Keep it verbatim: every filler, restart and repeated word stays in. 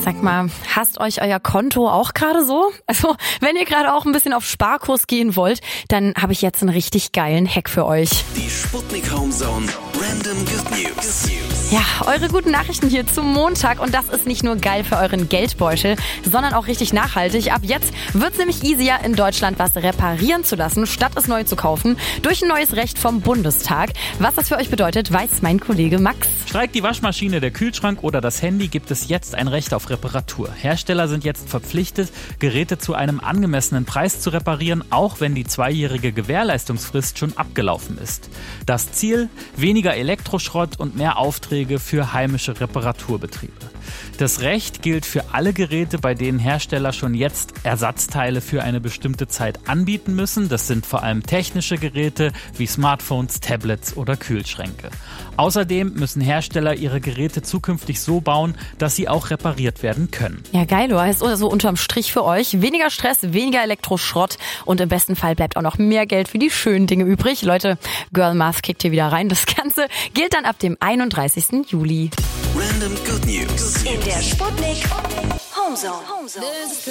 Sag mal, hasst euch euer Konto auch gerade so? Also, wenn ihr gerade auch ein bisschen auf Sparkurs gehen wollt, dann habe ich jetzt einen richtig geilen Hack für euch. Die Sputnik Homezone Random Good News. Ja, eure guten Nachrichten hier zum Montag und das ist nicht nur geil für euren Geldbeutel, sondern auch richtig nachhaltig. Ab jetzt wird es nämlich easier, in Deutschland was reparieren zu lassen, statt es neu zu kaufen, durch ein neues Recht vom Bundestag. Was das für euch bedeutet, weiß mein Kollege Max. Streikt die Waschmaschine, der Kühlschrank oder das Handy, gibt es jetzt ein Recht auf Reparatur. Hersteller sind jetzt verpflichtet, Geräte zu einem angemessenen Preis zu reparieren, auch wenn die zweijährige Gewährleistungsfrist schon abgelaufen ist. Das Ziel? Weniger Elektroschrott und mehr Aufträge für heimische Reparaturbetriebe. Das Recht gilt für alle Geräte, bei denen Hersteller schon jetzt Ersatzteile für eine bestimmte Zeit anbieten müssen. Das sind vor allem technische Geräte wie Smartphones, Tablets oder Kühlschränke. Außerdem müssen Hersteller ihre Geräte zukünftig so bauen, dass sie auch repariert werden können. Ja, geil, du heißt also unterm Strich für euch weniger Stress, weniger Elektroschrott und im besten Fall bleibt auch noch mehr Geld für die schönen Dinge übrig. Leute, Girl Math kickt hier wieder rein. Das Ganze gilt dann ab dem einunddreißigsten Juli. Random Good News. In der Sputnik Homezone.